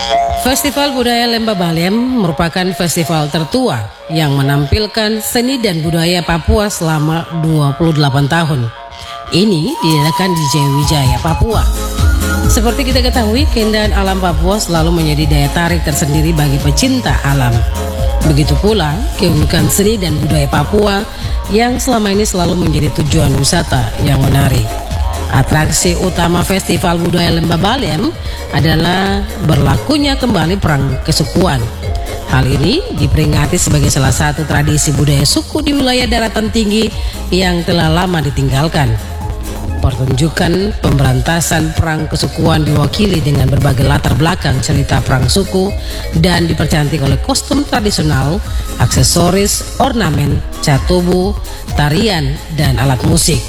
Festival Budaya Lembah Baliem merupakan festival tertua yang menampilkan seni dan budaya Papua selama 28 tahun. Ini diadakan di Jayawijaya, Papua. Seperti kita ketahui, keindahan alam Papua selalu menjadi daya tarik tersendiri bagi pecinta alam. Begitu pula keunikan seni dan budaya Papua yang selama ini selalu menjadi tujuan wisata yang menarik. Atraksi utama Festival Budaya Lembah Baliem adalah berlakunya kembali Perang Kesukuan. Hal ini diperingati sebagai salah satu tradisi budaya suku di wilayah daratan tinggi yang telah lama ditinggalkan. Pertunjukan pemberantasan Perang Kesukuan diwakili dengan berbagai latar belakang cerita perang suku dan dipercantik oleh kostum tradisional, aksesoris, ornamen, cat tubuh, tarian, dan alat musik.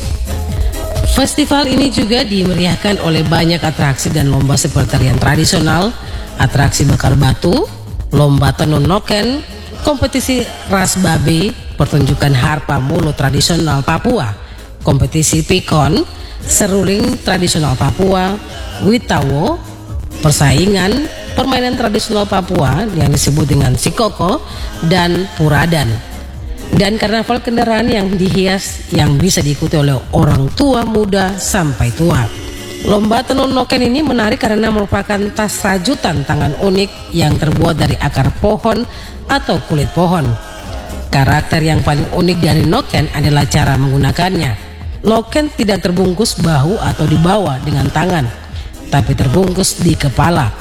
Festival ini juga dimeriahkan oleh banyak atraksi dan lomba seperti tarian tradisional, atraksi bakar batu, lomba tenun noken, kompetisi ras babi, pertunjukan harpa mulut tradisional Papua, kompetisi pikon, seruling tradisional Papua, witawo, persaingan, permainan tradisional Papua yang disebut dengan sikoko, dan puradan. Dan karnaval kendaraan yang dihias yang bisa diikuti oleh orang tua, muda, sampai tua. Lomba tenun noken ini menarik karena merupakan tas rajutan tangan unik yang terbuat dari akar pohon atau kulit pohon. Karakter yang paling unik dari noken adalah cara menggunakannya. Noken tidak terbungkus bahu atau dibawa dengan tangan, tapi terbungkus di kepala.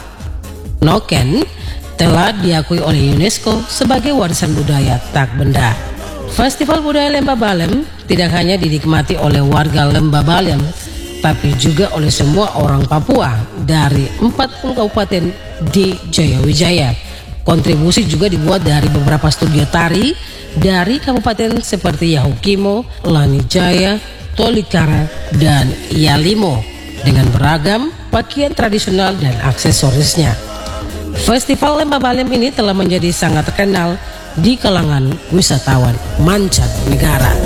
Noken telah diakui oleh UNESCO sebagai warisan budaya tak benda. Festival Budaya Lembah Baliem tidak hanya dinikmati oleh warga Lembah Baliem, tapi juga oleh semua orang Papua dari 40 kabupaten di Jayawijaya. Kontribusi juga dibuat dari beberapa studio tari dari kabupaten seperti Yahukimo, Lanijaya, Tolikara, dan Yalimo dengan beragam pakaian tradisional dan aksesorisnya. Festival Lembah Baliem ini telah menjadi sangat terkenal di kalangan wisatawan mancanegara.